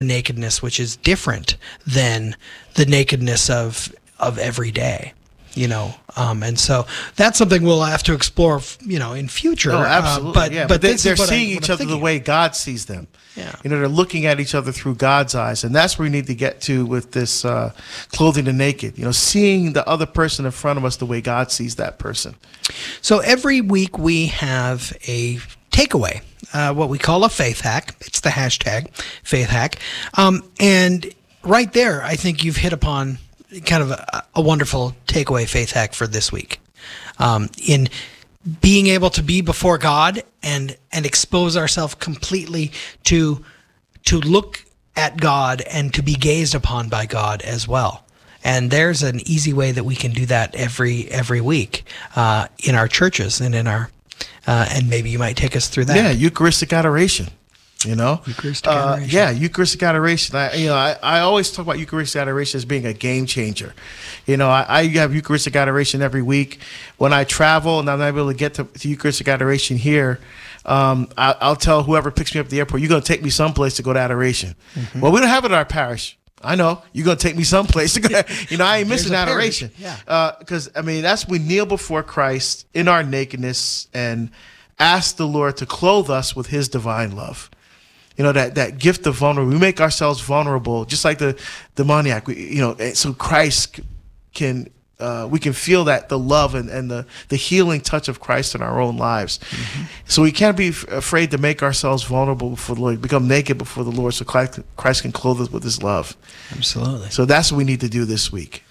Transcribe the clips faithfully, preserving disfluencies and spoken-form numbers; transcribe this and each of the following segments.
nakedness, which is different than the nakedness of of every day, you know. Um, and so that's something we'll have to explore, you know, in future. Oh, absolutely. Uh, but, yeah. but, but they, this they're is what seeing I, what each I'm other the thinking. way God sees them. Yeah. You know, they're looking at each other through God's eyes. And that's where we need to get to with this uh, clothing the naked. You know, seeing the other person in front of us the way God sees that person. So every week we have a takeaway, uh, what we call a faith hack. It's the hashtag faith hack. Um, and right there, I think you've hit upon kind of a, a wonderful takeaway faith hack for this week. Um, in being able to be before God and and expose ourselves completely to to look at God and to be gazed upon by God as well. And there's an easy way that we can do that every every week uh, in our churches and in our uh, and maybe you might take us through that. Yeah, Eucharistic adoration. You know, Eucharistic uh, adoration. yeah, Eucharistic adoration. I, you know, I, I always talk about Eucharistic adoration as being a game changer. You know, I, I have Eucharistic adoration every week. When I travel and I'm not able to get to, to Eucharistic adoration here, um, I, I'll tell whoever picks me up at the airport, you're going to take me someplace to go to adoration. Mm-hmm. Well, we don't have it in our parish. I know you're gonna take me someplace. You know, I ain't missing adoration. Yeah. Because uh, I mean, that's we kneel before Christ in our nakedness and ask the Lord to clothe us with His divine love. You know, that that gift of vulnerability. We make ourselves vulnerable, just like the demoniac. We, you know, so Christ can. Uh, we can feel that the love and, and the, the healing touch of Christ in our own lives. Mm-hmm. So we can't be f- afraid to make ourselves vulnerable before the Lord, become naked before the Lord so Christ, Christ can clothe us with His love. Absolutely. So that's what we need to do this week.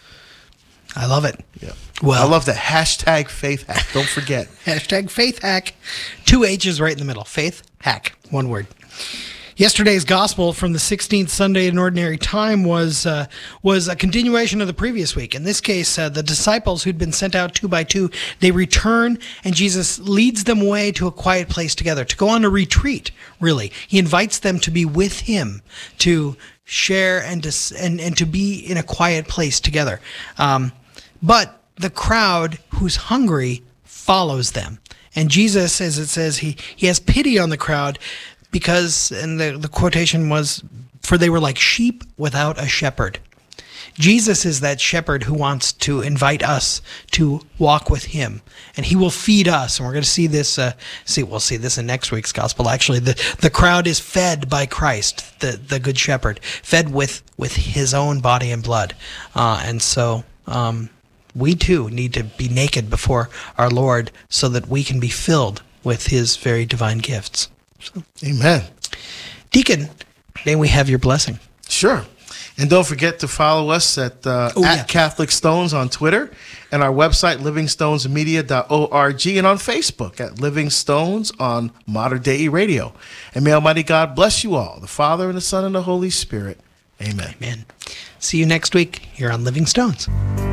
I love it. Yeah. Well, I love the hashtag faith hack. Don't forget. Hashtag faith hack. Two H's right in the middle. Faith hack. One word. Yesterday's gospel from the sixteenth Sunday in Ordinary Time was uh, was a continuation of the previous week. In this case, uh, the disciples who'd been sent out two by two, they return, and Jesus leads them away to a quiet place together, to go on a retreat, really. He invites them to be with Him, to share and to, and, and to be in a quiet place together. Um, but the crowd who's hungry follows them. And Jesus, as it says, he, he has pity on the crowd, because, and the, the quotation was, for they were like sheep without a shepherd. Jesus is that shepherd who wants to invite us to walk with Him, and He will feed us. And we're going to see this, uh, see, we'll see this in next week's gospel. Actually, the, the crowd is fed by Christ, the, the good shepherd, fed with, with His own body and blood. Uh, and so, um, we too need to be naked before our Lord so that we can be filled with His very divine gifts. So, amen. Deacon, may we have your blessing? Sure. And don't forget to follow us at, uh, oh, at yeah. Catholic Stones on Twitter, and our website, living stones media dot org, and on Facebook at Living Stones on Modern Day Radio. And may Almighty God bless you all, the Father and the Son and the Holy Spirit. Amen. Amen. See you next week here on Living Stones.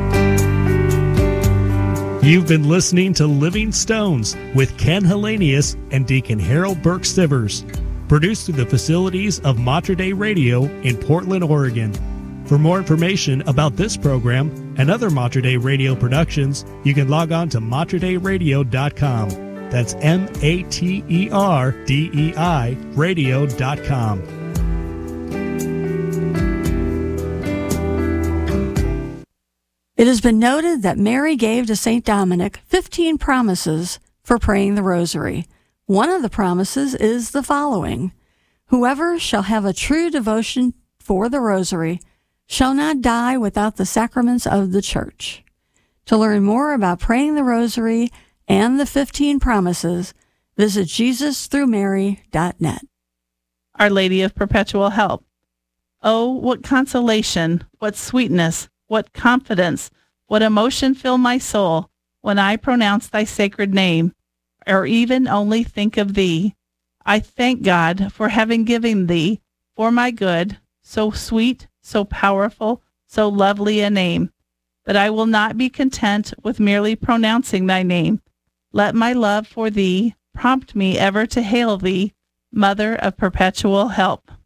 You've been listening to Living Stones with Ken Hellenius and Deacon Harold Burke Sivers, produced through the facilities of Mater Dei Radio in Portland, Oregon. For more information about this program and other Mater Dei Radio productions, you can log on to mater dei radio dot com. That's M A T E R D E I radio dot com. It has been noted that Mary gave to Saint Dominic fifteen promises for praying the rosary. One of the promises is the following: whoever shall have a true devotion for the rosary shall not die without the sacraments of the Church. To learn more about praying the rosary and the fifteen promises, visit jesus through mary dot net. Our Lady of Perpetual Help. Oh, what consolation, what sweetness, what confidence, what emotion fill my soul when I pronounce thy sacred name, or even only think of thee. I thank God for having given thee, for my good, so sweet, so powerful, so lovely a name. But I will not be content with merely pronouncing thy name. Let my love for thee prompt me ever to hail thee, Mother of Perpetual Help.